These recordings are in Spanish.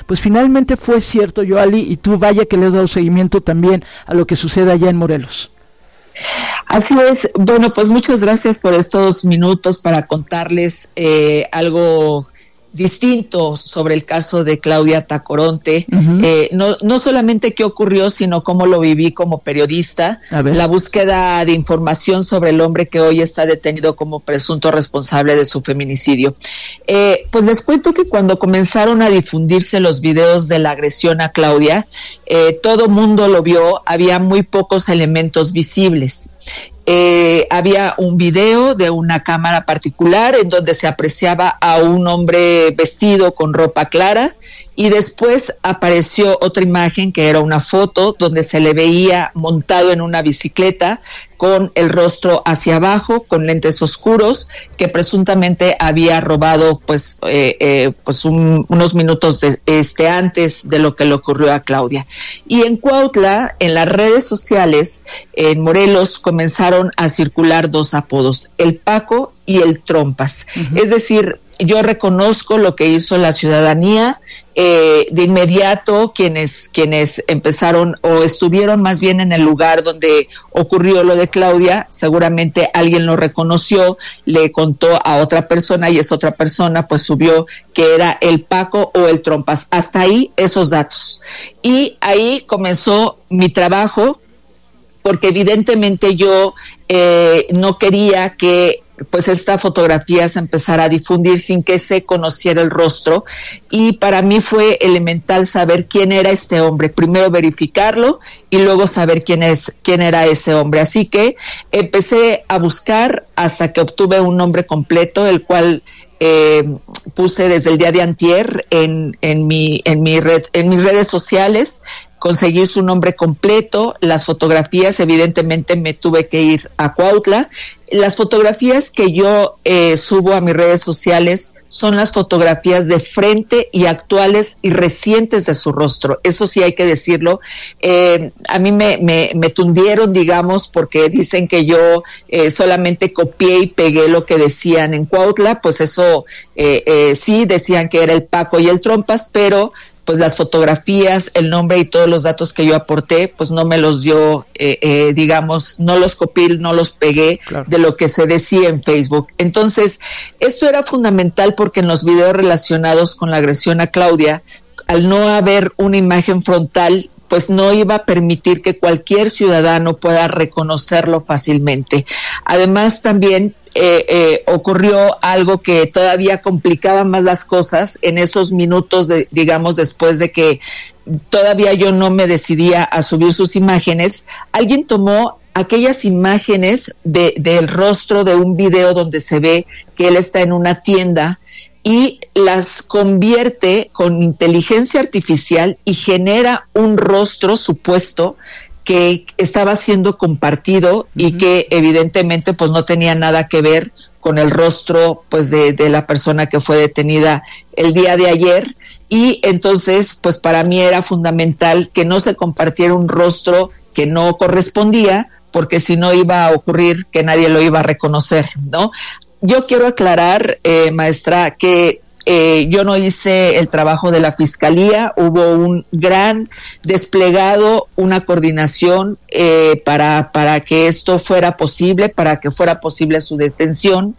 pues finalmente fue cierto, Yoali, y tú vaya que le has dado seguimiento también a lo que sucede allá en Morelos. Así es. Bueno, pues muchas gracias por estos minutos para contarles algo distinto sobre el caso de Claudia Tacoronte. No solamente qué ocurrió, sino cómo lo viví como periodista. La búsqueda de información sobre el hombre que hoy está detenido como presunto responsable de su feminicidio. Pues les cuento que cuando comenzaron a difundirse los videos de la agresión a Claudia, todo mundo lo vio, había muy pocos elementos visibles. Había un video de una cámara particular en donde se apreciaba a un hombre vestido con ropa clara, y después apareció otra imagen que era una foto donde se le veía montado en una bicicleta con el rostro hacia abajo, con lentes oscuros, que presuntamente había robado unos minutos antes de lo que le ocurrió a Claudia. Y en Cuautla, en las redes sociales, en Morelos, comenzaron a circular dos apodos, el Paco y el Trompas. Es decir, yo reconozco lo que hizo la ciudadanía. De inmediato quienes empezaron o estuvieron más bien en el lugar donde ocurrió lo de Claudia, seguramente alguien lo reconoció, le contó a otra persona y esa otra persona pues subió que era el Paco o el Trompas. Hasta ahí esos datos. Y ahí comenzó mi trabajo, porque evidentemente yo no quería que pues esta fotografía se empezara a difundir sin que se conociera el rostro, y para mí fue elemental saber quién era este hombre, primero verificarlo y luego saber quién era ese hombre. Así que empecé a buscar hasta que obtuve un nombre completo, el cual puse desde el día de antier en mis redes sociales. Conseguí su nombre completo, las fotografías, evidentemente me tuve que ir a Cuautla. Las fotografías que yo subo a mis redes sociales son las fotografías de frente y actuales y recientes de su rostro. Eso sí hay que decirlo. A mí me tundieron, digamos, porque dicen que yo solamente copié y pegué lo que decían en Cuautla. Pues eso sí, decían que era el Paco y el Trompas, pero pues las fotografías, el nombre y todos los datos que yo aporté, pues no me los dio, digamos, no los copié, no los pegué, claro, de lo que se decía en Facebook. Entonces, esto era fundamental porque en los videos relacionados con la agresión a Claudia, al no haber una imagen frontal, pues no iba a permitir que cualquier ciudadano pueda reconocerlo fácilmente. Además, también ocurrió algo que todavía complicaba más las cosas en esos minutos, digamos, después de que todavía yo no me decidía a subir sus imágenes. Alguien tomó aquellas imágenes del rostro de un video donde se ve que él está en una tienda y las convierte con inteligencia artificial y genera un rostro supuesto que estaba siendo compartido y que evidentemente pues no tenía nada que ver con el rostro pues de la persona que fue detenida el día de ayer. Y entonces pues para mí era fundamental que no se compartiera un rostro que no correspondía, porque si no iba a ocurrir que nadie lo iba a reconocer, ¿no? Yo quiero aclarar, maestra, que yo no hice el trabajo de la Fiscalía. Hubo un gran desplegado, una coordinación para que esto fuera posible, para que fuera posible su detención.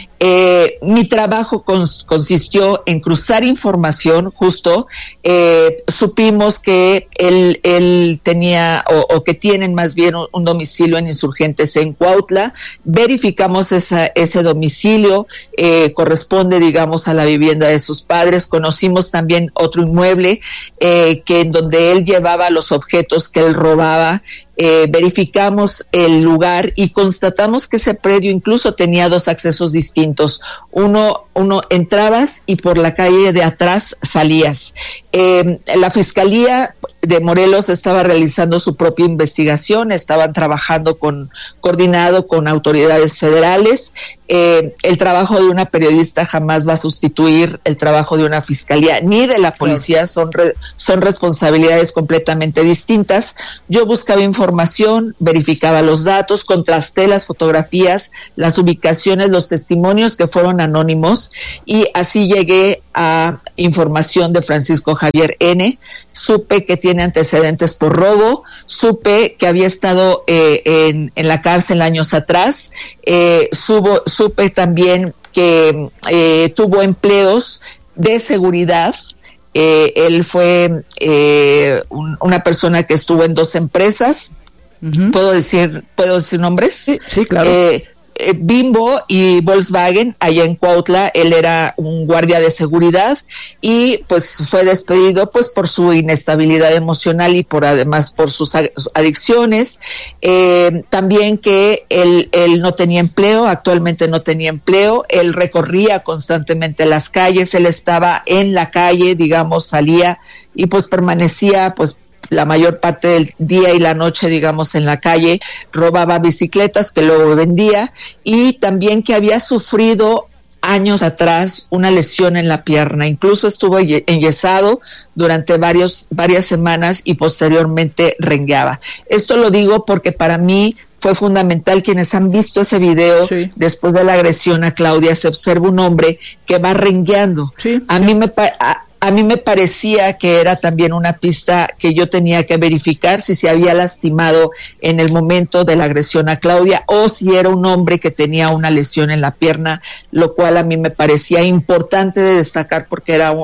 Mi trabajo consistió en cruzar información. Justo supimos que él tenía o que tienen más bien un domicilio en Insurgentes en Cuautla. Verificamos ese domicilio, corresponde, digamos, a la vivienda de sus padres. Conocimos también otro inmueble que en donde él llevaba los objetos que él robaba. Verificamos el lugar y constatamos que ese predio incluso tenía dos accesos distintos. Uno entrabas y por la calle de atrás salías. La Fiscalía de Morelos estaba realizando su propia investigación, estaban trabajando coordinado con autoridades federales. El trabajo de una periodista jamás va a sustituir el trabajo de una fiscalía ni de la policía, son responsabilidades completamente distintas. Yo buscaba información, verificaba los datos, contrasté las fotografías, las ubicaciones, los testimonios que fueron anónimos, y así llegué a información de Francisco Javier N. Supe que tiene antecedentes por robo, supe que había estado en la cárcel años atrás, supe también que tuvo empleos de seguridad. Él fue una persona que estuvo en 2 empresas. Uh-huh. ¿Puedo decir nombres? Sí, claro. Bimbo y Volkswagen, allá en Cuautla. Él era un guardia de seguridad y pues fue despedido pues por su inestabilidad emocional y además por sus adicciones. También que él no tenía empleo, actualmente no tenía empleo. Él recorría constantemente las calles, él estaba en la calle, digamos, salía y pues permanecía pues la mayor parte del día y la noche, digamos, en la calle, robaba bicicletas que luego vendía, y también que había sufrido años atrás una lesión en la pierna, incluso estuvo enyesado durante varias semanas y posteriormente rengueaba. Esto lo digo porque para mí fue fundamental. Quienes han visto ese video, sí, después de la agresión a Claudia, se observa un hombre que va rengueando. Sí, a mí me parecía que era también una pista que yo tenía que verificar si se había lastimado en el momento de la agresión a Claudia o si era un hombre que tenía una lesión en la pierna, lo cual a mí me parecía importante de destacar porque era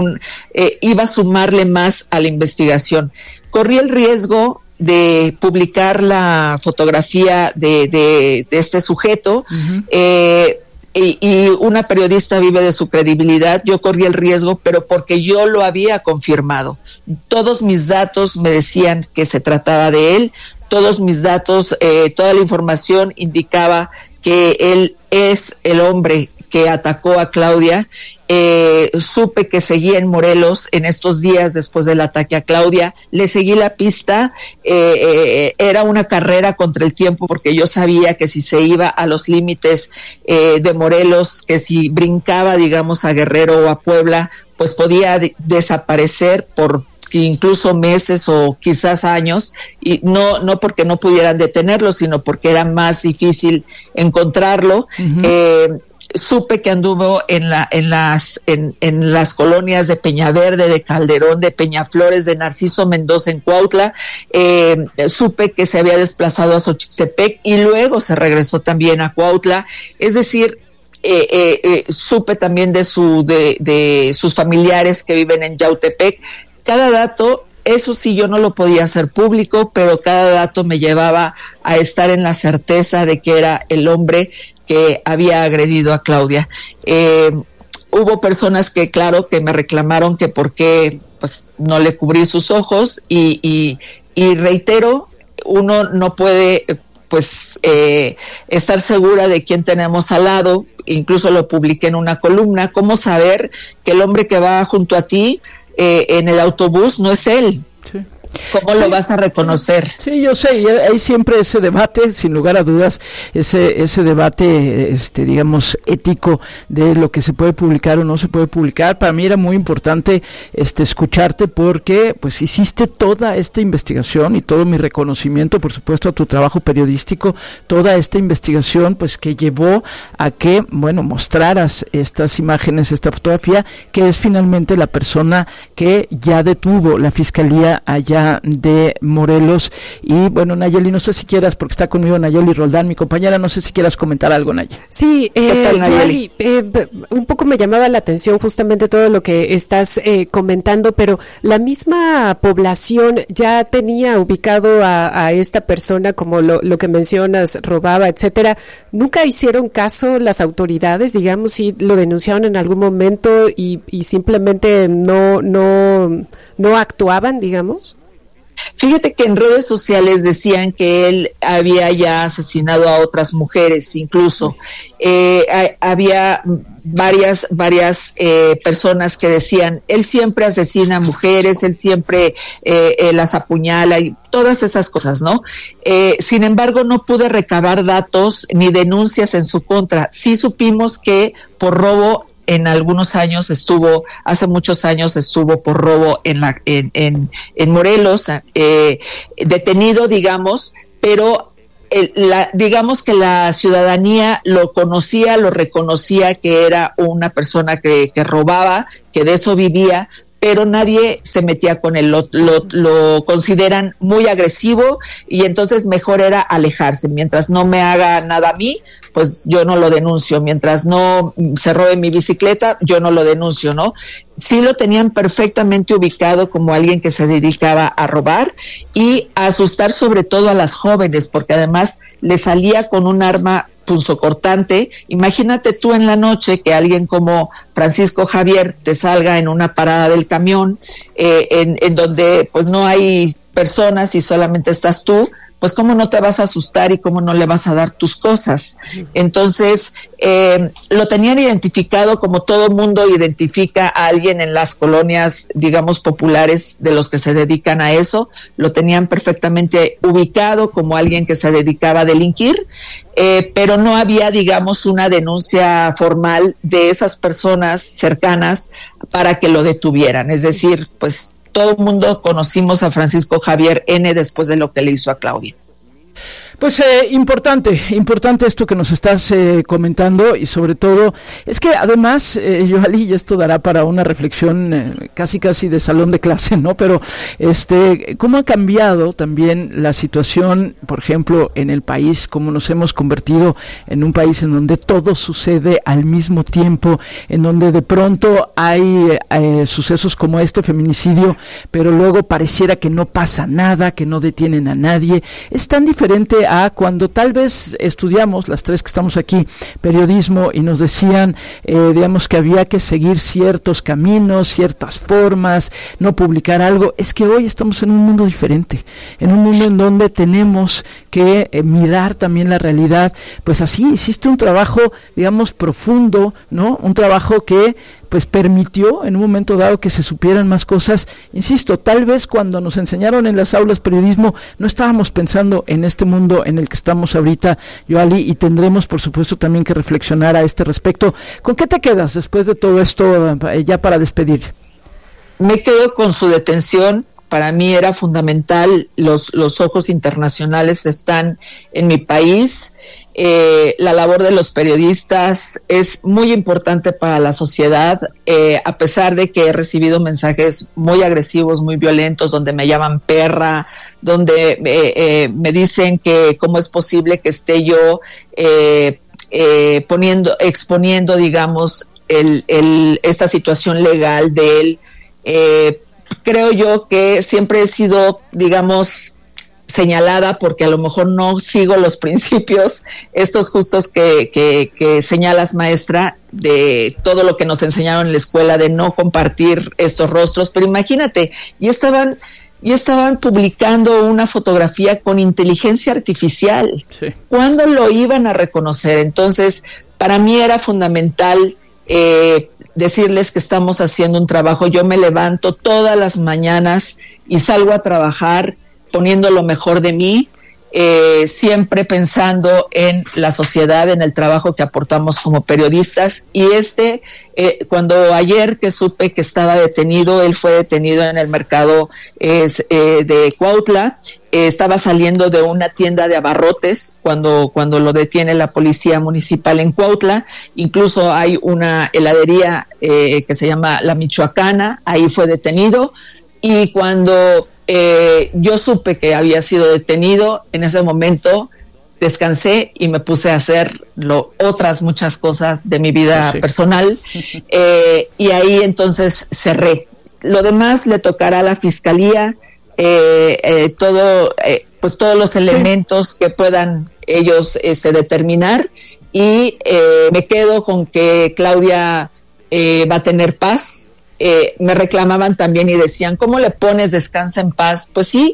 iba a sumarle más a la investigación. Corrí el riesgo de publicar la fotografía de este sujeto. Uh-huh. Y una periodista vive de su credibilidad. Yo corrí el riesgo, pero porque yo lo había confirmado. Todos mis datos me decían que se trataba de él. Todos mis datos, toda la información indicaba que él es el hombre que atacó a Claudia. Supe que seguía en Morelos en estos días después del ataque a Claudia. Le seguí la pista. Era una carrera contra el tiempo porque yo sabía que si se iba a los límites de Morelos, que si brincaba, digamos, a Guerrero o a Puebla, pues podía desaparecer por incluso meses o quizás años, y no porque no pudieran detenerlo, sino porque era más difícil encontrarlo. Uh-huh. Supe que anduvo en las colonias de Peñaverde, de Calderón, de Peñaflores, de Narciso Mendoza en Cuautla. Supe que se había desplazado a Xochitepec y luego se regresó también a Cuautla. Es decir, supe también de sus familiares que viven en Yautepec. Cada dato, eso sí, yo no lo podía hacer público, pero cada dato me llevaba a estar en la certeza de que era el hombre que había agredido a Claudia. Hubo personas que, claro, que me reclamaron que por qué pues, no le cubrí sus ojos y reitero, uno no puede pues estar segura de quién tenemos al lado. Incluso lo publiqué en una columna. ¿Cómo saber que el hombre que va junto a ti en el autobús no es él? Sí. ¿Cómo lo vas a reconocer? Sí, yo sé, y hay siempre ese debate, sin lugar a dudas, ese debate, digamos, ético de lo que se puede publicar o no se puede publicar. Para mí era muy importante escucharte porque pues hiciste toda esta investigación y todo mi reconocimiento, por supuesto, a tu trabajo periodístico, toda esta investigación pues que llevó a que, bueno, mostraras estas imágenes, esta fotografía, que es finalmente la persona que ya detuvo la Fiscalía allá de Morelos. Y bueno, Nayeli, no sé si quieras, porque está conmigo Nayeli Roldán, mi compañera, no sé si quieras comentar algo, Nayeli. Sí, Nayeli, un poco me llamaba la atención justamente todo lo que estás comentando, pero la misma población ya tenía ubicado a esta persona, como lo que mencionas, robaba, etcétera. ¿Nunca hicieron caso las autoridades, digamos, si lo denunciaron en algún momento y simplemente no actuaban, digamos? Fíjate que en redes sociales decían que él había ya asesinado a otras mujeres, incluso. Había varias personas que decían, él siempre asesina a mujeres, él siempre las apuñala y todas esas cosas, ¿no? Sin embargo, no pude recabar datos ni denuncias en su contra. Sí supimos que por robo en algunos años hace muchos años estuvo por robo en Morelos, detenido, digamos, pero digamos que la ciudadanía lo conocía, lo reconocía que era una persona que robaba, que de eso vivía, pero nadie se metía con él, lo consideran muy agresivo y entonces mejor era alejarse. Mientras no me haga nada a mí, pues yo no lo denuncio. Mientras no se robe mi bicicleta, yo no lo denuncio, ¿no? Sí lo tenían perfectamente ubicado como alguien que se dedicaba a robar y a asustar sobre todo a las jóvenes, porque además le salía con un arma punzocortante. Imagínate tú en la noche que alguien como Francisco Javier te salga en una parada del camión, en donde pues no hay personas y solamente estás tú, pues cómo no te vas a asustar y cómo no le vas a dar tus cosas. Entonces, lo tenían identificado como todo mundo identifica a alguien en las colonias, digamos, populares de los que se dedican a eso. Lo tenían perfectamente ubicado como alguien que se dedicaba a delinquir, pero no había, digamos, una denuncia formal de esas personas cercanas para que lo detuvieran. Es decir, pues todo el mundo conocimos a Francisco Javier N. después de lo que le hizo a Claudia. Pues importante esto que nos estás comentando y sobre todo es que además, Yoali, y esto dará para una reflexión casi de salón de clase, ¿no? Pero cómo ha cambiado también la situación, por ejemplo, en el país, cómo nos hemos convertido en un país en donde todo sucede al mismo tiempo, en donde de pronto hay sucesos como este feminicidio, pero luego pareciera que no pasa nada, que no detienen a nadie. Es tan diferente a cuando tal vez estudiamos, las tres que estamos aquí, periodismo, y nos decían, digamos, que había que seguir ciertos caminos, ciertas formas, no publicar algo. Es que hoy estamos en un mundo diferente, en un mundo en donde tenemos que mirar también la realidad. Pues así hiciste un trabajo, digamos, profundo, ¿no? Un trabajo que pues permitió en un momento dado que se supieran más cosas. Insisto, tal vez cuando nos enseñaron en las aulas periodismo no estábamos pensando en este mundo en el que estamos ahorita, Yoali, y tendremos por supuesto también que reflexionar a este respecto. ¿Con qué te quedas después de todo esto, ya para despedir? Me quedo con su detención. Para mí era fundamental, los ojos internacionales están en mi país. La labor de los periodistas es muy importante para la sociedad, a pesar de que he recibido mensajes muy agresivos, muy violentos, donde me llaman perra, donde me dicen que cómo es posible que esté yo exponiendo, digamos, esta situación legal de él. Creo yo que siempre he sido, digamos, señalada porque a lo mejor no sigo los principios estos justos que señalas, maestra, de todo lo que nos enseñaron en la escuela de no compartir estos rostros. Pero imagínate, y estaban publicando una fotografía con inteligencia artificial. Sí. ¿Cuándo lo iban a reconocer? Entonces, para mí era fundamental decirles que estamos haciendo un trabajo. Yo me levanto todas las mañanas y salgo a trabajar poniendo lo mejor de mí, siempre pensando en la sociedad, en el trabajo que aportamos como periodistas. Y cuando ayer que supe que estaba detenido, él fue detenido en el mercado de Cuautla, estaba saliendo de una tienda de abarrotes cuando lo detiene la policía municipal en Cuautla. Incluso hay una heladería que se llama La Michoacana, ahí fue detenido. Y cuando yo supe que había sido detenido, en ese momento descansé y me puse a hacer otras muchas cosas de mi vida personal, y ahí entonces cerré. Lo demás le tocará a la fiscalía, todos los elementos que puedan ellos determinar, y me quedo con que Claudia va a tener paz. Me reclamaban también y decían, ¿cómo le pones descansa en paz? Pues sí,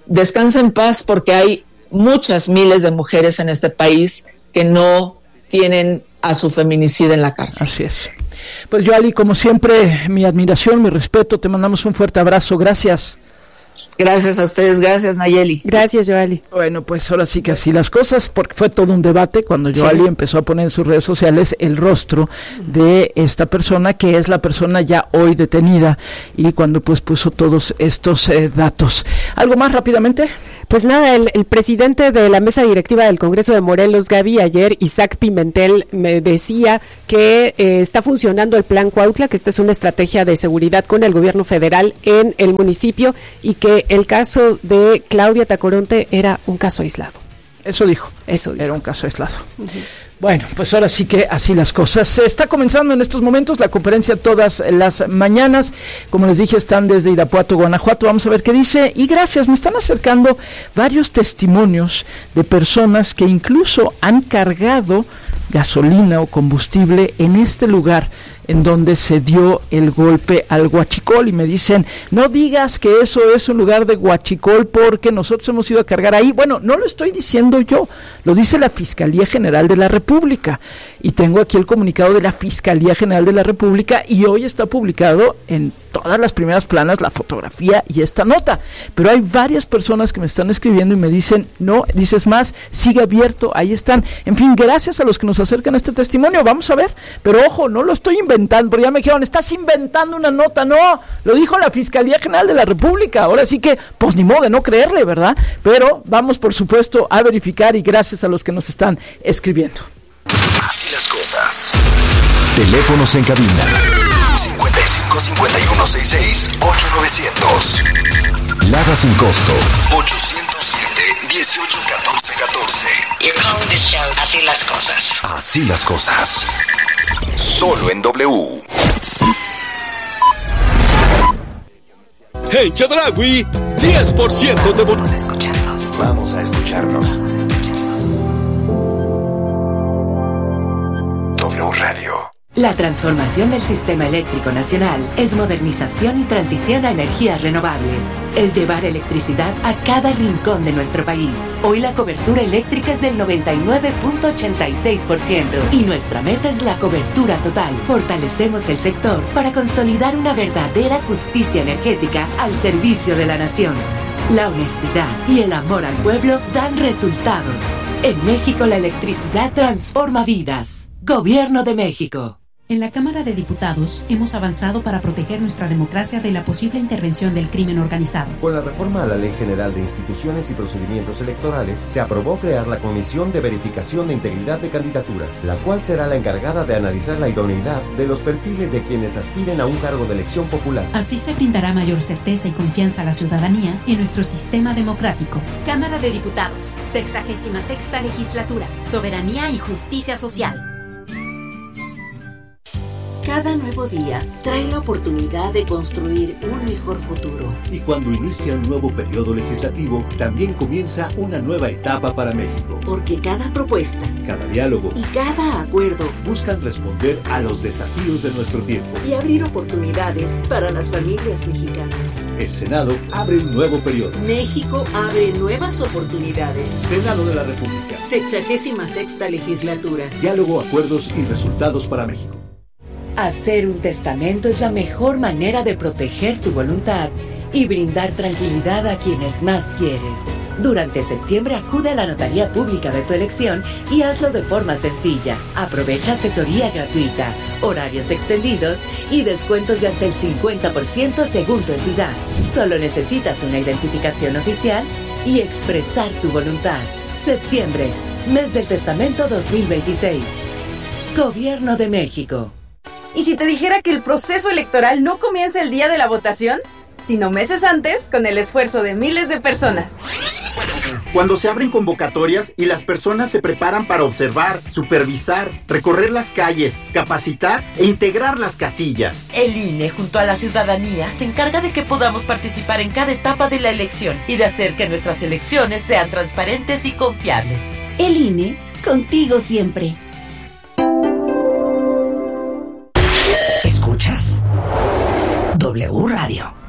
descansa en paz, porque hay muchas miles de mujeres en este país que no tienen a su feminicida en la cárcel. Así es. Pues Yoali, como siempre, mi admiración, mi respeto, te mandamos un fuerte abrazo, gracias. Gracias a ustedes, gracias Nayeli. Gracias, Yoali. Bueno, pues ahora sí que así las cosas, porque fue todo un debate cuando Yoali empezó a poner en sus redes sociales el rostro de esta persona, que es la persona ya hoy detenida, y cuando pues puso todos estos datos. ¿Algo más rápidamente? Pues nada, el presidente de la mesa directiva del Congreso de Morelos, Gaby, ayer, Isaac Pimentel, me decía que está funcionando el Plan Cuautla, que esta es una estrategia de seguridad con el gobierno federal en el municipio, y que el caso de Claudia Tacoronte era un caso aislado. Eso dijo. Era un caso aislado. Uh-huh. Bueno, pues ahora sí que así las cosas. Se está comenzando en estos momentos la conferencia todas las mañanas. Como les dije, están desde Irapuato, Guanajuato. Vamos a ver qué dice. Y gracias, me están acercando varios testimonios de personas que incluso han cargado gasolina o combustible en este lugar en donde se dio el golpe al huachicol, y me dicen, no digas que eso es un lugar de huachicol porque nosotros hemos ido a cargar ahí. Bueno, no lo estoy diciendo yo, lo dice la Fiscalía General de la República, y tengo aquí el comunicado de la Fiscalía General de la República, y hoy está publicado en todas las primeras planas la fotografía y esta nota, pero hay varias personas que me están escribiendo y me dicen, no, dices más, sigue abierto, ahí están. En fin, gracias a los que nos acercan a este testimonio, vamos a ver, pero ojo, no lo estoy inventando, porque ya me dijeron, estás inventando una nota. No, lo dijo la Fiscalía General de la República. Ahora sí que, pues ni modo de no creerle, ¿verdad? Pero vamos, por supuesto, a verificar, y gracias a los que nos están escribiendo. Así las cosas. Teléfonos en cabina 55 51 66 8900. Lada sin costo 807 18 14 14. You're calling this show Así las cosas. Así las cosas. Solo en W. En Chedraui, 10% de Vamos a escucharnos. Vamos a escucharnos. W Radio. La transformación del sistema eléctrico nacional es modernización y transición a energías renovables. Es llevar electricidad a cada rincón de nuestro país. Hoy la cobertura eléctrica es del 99.86% y nuestra meta es la cobertura total. Fortalecemos el sector para consolidar una verdadera justicia energética al servicio de la nación. La honestidad y el amor al pueblo dan resultados. En México la electricidad transforma vidas. Gobierno de México. En la Cámara de Diputados hemos avanzado para proteger nuestra democracia de la posible intervención del crimen organizado. Con la reforma a la Ley General de Instituciones y Procedimientos Electorales, se aprobó crear la Comisión de Verificación de Integridad de Candidaturas, la cual será la encargada de analizar la idoneidad de los perfiles de quienes aspiren a un cargo de elección popular. Así se brindará mayor certeza y confianza a la ciudadanía en nuestro sistema democrático. Cámara de Diputados, 66ª Legislatura, Soberanía y Justicia Social. Cada nuevo día trae la oportunidad de construir un mejor futuro. Y cuando inicia un nuevo periodo legislativo, también comienza una nueva etapa para México. Porque cada propuesta, cada diálogo y cada acuerdo buscan responder a los desafíos de nuestro tiempo y abrir oportunidades para las familias mexicanas. El Senado abre un nuevo periodo. México abre nuevas oportunidades. Senado de la República. 66ª Legislatura. Diálogo, acuerdos y resultados para México. Hacer un testamento es la mejor manera de proteger tu voluntad y brindar tranquilidad a quienes más quieres. Durante septiembre acude a la notaría pública de tu elección y hazlo de forma sencilla. Aprovecha asesoría gratuita, horarios extendidos y descuentos de hasta el 50% según tu entidad. Solo necesitas una identificación oficial y expresar tu voluntad. Septiembre, mes del testamento 2026. Gobierno de México. ¿Y si te dijera que el proceso electoral no comienza el día de la votación, sino meses antes, con el esfuerzo de miles de personas? Cuando se abren convocatorias y las personas se preparan para observar, supervisar, recorrer las calles, capacitar e integrar las casillas. El INE, junto a la ciudadanía, se encarga de que podamos participar en cada etapa de la elección y de hacer que nuestras elecciones sean transparentes y confiables. El INE, contigo siempre. ¿Escuchas? W Radio.